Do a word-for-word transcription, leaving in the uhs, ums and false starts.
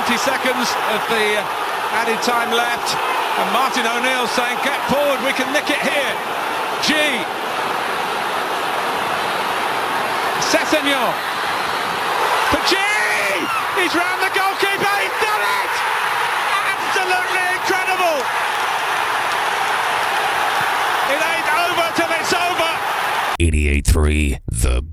twenty seconds of the added time left, and Martin O'Neill saying, get forward, we can nick it here. G. Sessegnon. For G! He's round the goalkeeper, he's done it! Absolutely incredible! It ain't over till it's over! eighty-eight three The